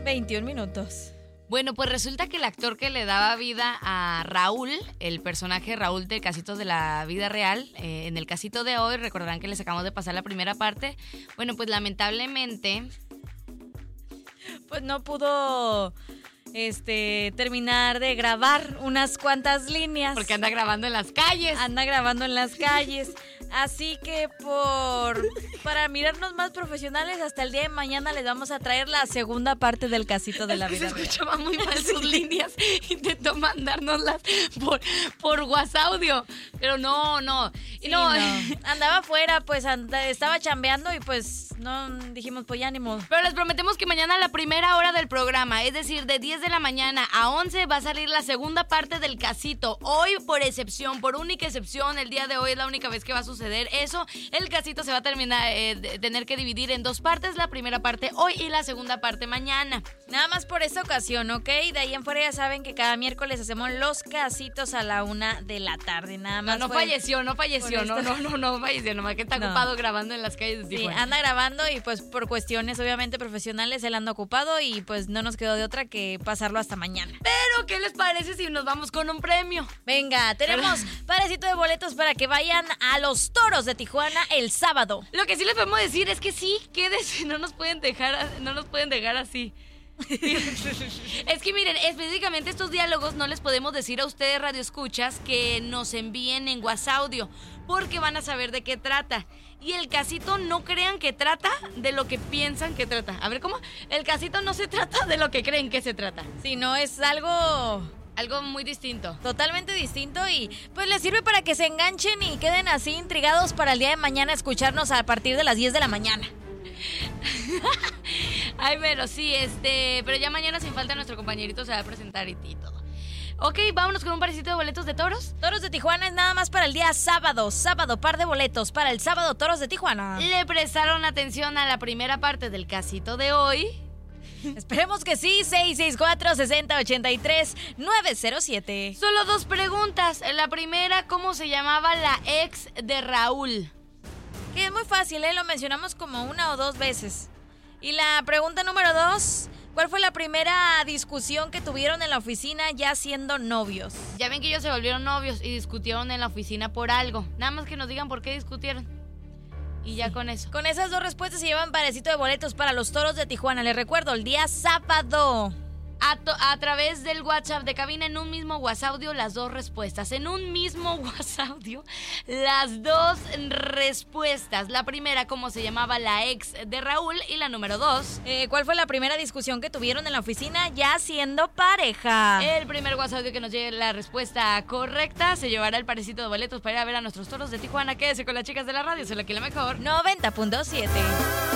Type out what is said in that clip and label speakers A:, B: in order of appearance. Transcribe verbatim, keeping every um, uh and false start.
A: veintiún minutos.
B: Bueno, pues resulta que el actor que le daba vida a Raúl, el personaje Raúl de Casitos de la Vida Real, eh, en el casito de hoy, recordarán que les acabamos de pasar la primera parte. Bueno, pues lamentablemente...
A: Pues no pudo este, terminar de grabar unas cuantas líneas.
B: Porque anda grabando en las calles.
A: Anda grabando en las calles. Así que por para mirarnos más profesionales, hasta el día de mañana les vamos a traer la segunda parte del Casito de la Vida
B: Se
A: Real.
B: escuchaba muy mal sus líneas. Intentó mandárnoslas por, por WhatsApp, pero no, no.
A: Sí,
B: no.
A: no. Andaba afuera, pues anda, estaba chambeando y pues no dijimos, pues ya ni modo.
B: Pero les prometemos que mañana a la primera hora del programa, es decir, de diez de la mañana a once, va a salir la segunda parte del Casito. Hoy, por excepción, por única excepción, el día de hoy es la única vez que va a suceder eso. El Casito se va a terminar, eh, de, tener que dividir en dos partes, la primera parte hoy y la segunda parte mañana.
A: Nada más por esta ocasión, ¿ok? De ahí en fuera ya saben que cada miércoles hacemos los Casitos a la una de la tarde, nada más.
B: No, no
A: fue...
B: falleció, no falleció, no, no, no, no falleció, nomás que está
A: No.
B: ocupado grabando en las calles de
A: Sí,
B: Tijuana.
A: anda grabando y pues por cuestiones obviamente profesionales él anda ocupado y pues no nos quedó de otra que pasarlo hasta mañana.
B: Pero, ¿qué les parece si nos vamos con un premio?
A: Venga, tenemos parecito de boletos para que vayan a los Toros de Tijuana el sábado.
B: Lo que sí les podemos decir es que sí, quédense, no nos pueden dejar, no nos pueden dejar así. Es que miren, específicamente estos diálogos no les podemos decir a ustedes radioescuchas que nos envíen en WhatsApp audio, porque van a saber de qué trata. Y el Casito no crean que trata de lo que piensan que trata. A ver, ¿cómo? El Casito no se trata de lo que creen que se trata.
A: Si no, es algo
B: Algo muy distinto.
A: totalmente distinto y pues les sirve para que se enganchen y queden así intrigados para el día de mañana escucharnos a partir de las diez de la mañana.
B: Ay, pero sí, este, pero ya mañana sin falta nuestro compañerito se va a presentar y, y todo. Ok, vámonos con un parecito de boletos de toros.
A: Toros de Tijuana es nada más para el día sábado. Sábado, par de boletos para el sábado Toros de Tijuana.
B: ¿Le prestaron atención a la primera parte del Casito de hoy?
A: Esperemos que sí. seis seis cuatro, seis cero ocho tres, nueve cero siete.
B: Solo dos preguntas. La primera, ¿cómo se llamaba la ex de Raúl?
A: Que es muy fácil, ¿eh? Lo mencionamos como una o dos veces. Y la pregunta número dos, ¿cuál fue la primera discusión que tuvieron en la oficina ya siendo novios?
B: Ya ven que ellos se volvieron novios y discutieron en la oficina por algo. Nada más que nos digan por qué discutieron. Y ya con eso.
A: Con esas dos respuestas se llevan parecito de boletos para los Toros de Tijuana. Les recuerdo, el día sábado.
B: A, to- a través del WhatsApp de cabina, en un mismo WhatsApp audio, las dos respuestas. En un mismo WhatsApp audio, las dos respuestas. La primera, cómo se llamaba la ex de Raúl. Y la número dos,
A: Eh, ¿Cuál fue la primera discusión que tuvieron en la oficina ya siendo pareja?
B: el primer WhatsApp audio que nos llegue la respuesta correcta se llevará el parecito de boletos para ir a ver a nuestros Toros de Tijuana. Quédese con las chicas de la radio, se lo que la mejor.
A: noventa punto siete.